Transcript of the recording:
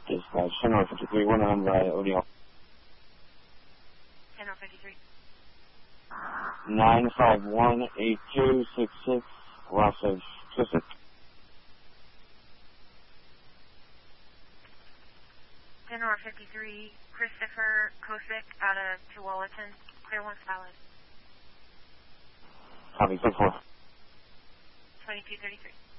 Dispatch, 10-53, 1 by ODL. 10-53. 9518266, loss of Joseph. 10-53, Christopher Kosick out of Tualatin, clear 1 solid. Copy, 4-4. 2233.